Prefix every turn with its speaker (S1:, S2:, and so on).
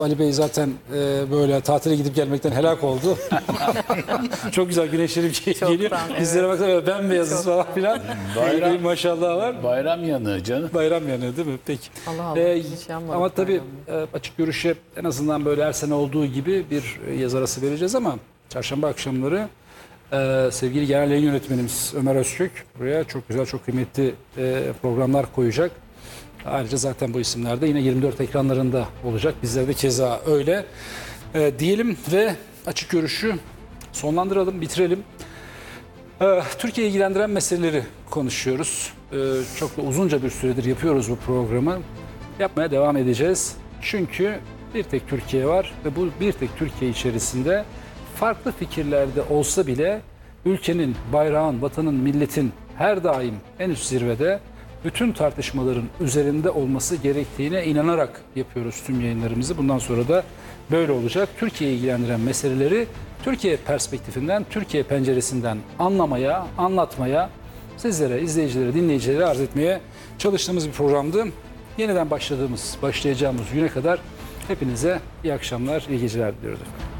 S1: Ali Bey zaten böyle tatile gidip gelmekten helak oldu. Çok güzel güneşlerim geliyor.
S2: evet.
S1: Bizlere baksana bembeyazız falan filan.
S3: Bayram-
S1: Ali Bey maşallah var.
S3: Bayram yanığı canım.
S1: Bayram yanıyor değil mi? Peki.
S2: Allah Allah, hiç yanmadık
S1: Ama tabii
S2: bayramda.
S1: açık görüşe en azından böyle her sene olduğu gibi bir yaz arası vereceğiz ama çarşamba akşamları sevgili genel yayın yönetmenimiz Ömer Özkök buraya çok güzel, çok kıymetli programlar koyacak. Ayrıca zaten bu isimler de yine 24 ekranlarında olacak. Bizler de keza öyle. Diyelim ve açık görüşü sonlandıralım, bitirelim. Türkiye'yi ilgilendiren meseleleri konuşuyoruz. Çok da uzunca bir süredir yapıyoruz bu programı. Yapmaya devam edeceğiz. Çünkü bir tek Türkiye var ve bu bir tek Türkiye içerisinde farklı fikirlerde olsa bile ülkenin, bayrağın, vatanın, milletin her daim en üst zirvede bütün tartışmaların üzerinde olması gerektiğine inanarak yapıyoruz tüm yayınlarımızı. Bundan sonra da böyle olacak. Türkiye'yi ilgilendiren meseleleri Türkiye perspektifinden, Türkiye penceresinden anlamaya, anlatmaya, sizlere, izleyicilere, dinleyicilere arz etmeye çalıştığımız bir programdı. Yeniden başlayacağımız güne kadar hepinize iyi akşamlar, iyi geceler diliyoruz.